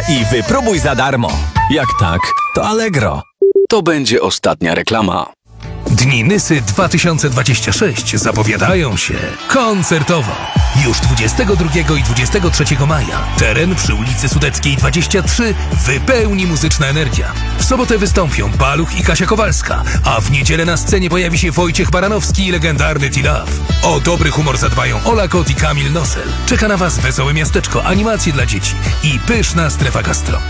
i wypróbuj za darmo. Jak tak, to Allegro. To będzie ostatnia reklama. Dni Nysy 2026 zapowiadają się koncertowo. Już 22 i 23 maja teren przy ulicy Sudeckiej 23 wypełni muzyczna energia. W sobotę wystąpią Baluch i Kasia Kowalska, a w niedzielę na scenie pojawi się Wojciech Baranowski i legendarny T-Love. O dobry humor zadbają Ola Kot i Kamil Nosel. Czeka na Was wesołe miasteczko, animacje dla dzieci i pyszna strefa gastro.